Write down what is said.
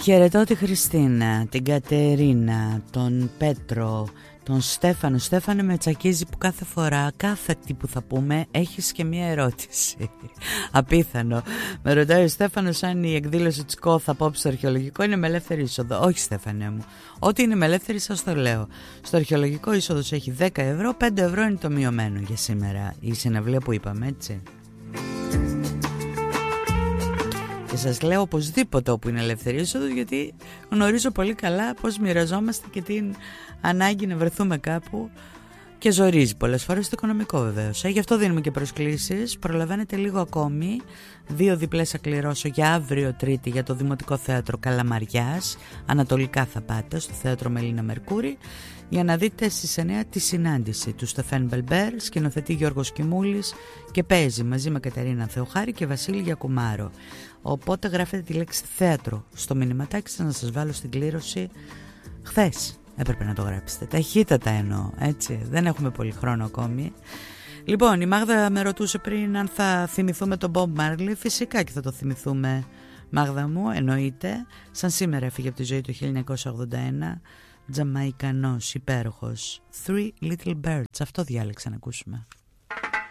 Χαιρετώ τη Χριστίνα, την Κατερίνα, τον Πέτρο, τον Στέφανο. Στέφανε, με τσακίζει που κάθε φορά, κάθε τι που θα πούμε, έχεις και μία ερώτηση. Απίθανο. Με ρωτάει ο Στέφανος αν η εκδήλωση της ΚΟΘ απόψε στο αρχαιολογικό είναι με ελεύθερη είσοδο. Όχι, Στέφανε μου. Ό,τι είναι με ελεύθερη, σας το λέω. Στο αρχαιολογικό είσοδος έχει 10 ευρώ, 5 ευρώ είναι το μειωμένο για σήμερα. Η συναυλία που είπαμε, έτσι. Και σας λέω οπωσδήποτε όπου είναι ελεύθερη είσοδος, γιατί γνωρίζω πολύ καλά πώς μοιραζόμαστε και την ανάγκη να βρεθούμε κάπου και ζορίζει πολλές φορές το οικονομικό βεβαίως. Γι' αυτό δίνουμε και προσκλήσεις. Προλαβαίνετε λίγο ακόμη. 2 διπλές θα κληρώσω για αύριο Τρίτη για το Δημοτικό Θέατρο Καλαμαριάς. Ανατολικά θα πάτε στο Θέατρο Μελίνα Μερκούρη για να δείτε στις 9 τη συνάντηση του Στεφέν Μπελμπέρ, σκηνοθετεί Γιώργος Κιμούλης και παίζει μαζί με Κατερίνα Θεοχάρη και Βασίλη Γιακουμάρο. Οπότε γράφετε τη λέξη θέατρο στο μηνυματάκι σας να σας βάλω στην κλήρωση. Χθες έπρεπε να το γράψετε, ταχύτατα εννοώ, έτσι, δεν έχουμε πολύ χρόνο ακόμη. Λοιπόν, η Μάγδα με ρωτούσε πριν αν θα θυμηθούμε τον Bob Marley. Φυσικά και θα το θυμηθούμε, Μάγδα μου, εννοείται. Σαν σήμερα έφυγε από τη ζωή το 1981, Τζαμαϊκανός, υπέροχος. Three Little Birds, αυτό διάλεξα να ακούσουμε.